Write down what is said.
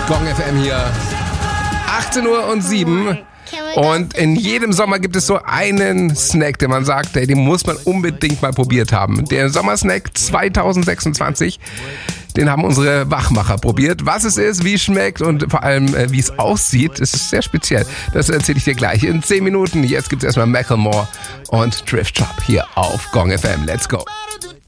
Gong FM hier. 18:07 Uhr. Und in jedem Sommer gibt es so einen Snack, den man sagt, den muss man unbedingt mal probiert haben. Der Sommersnack 2026, den haben unsere Wachmacher probiert. Was es ist, wie es schmeckt und vor allem, wie es aussieht, ist sehr speziell. Das erzähle ich dir gleich in 10 Minuten. Jetzt gibt es erstmal Macklemore und Thrift Shop hier auf Gong FM. Let's go.